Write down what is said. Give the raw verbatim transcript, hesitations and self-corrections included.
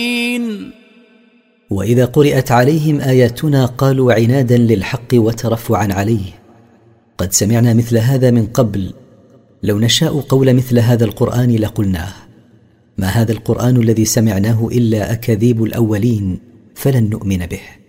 وإذا قرأت عليهم آياتنا قالوا عنادا للحق وترفعا عليه قد سمعنا مثل هذا من قبل، لو نشاء قول مثل هذا القرآن لقلناه، ما هذا القرآن الذي سمعناه إلا أكاذيب الأولين فلن نؤمن به.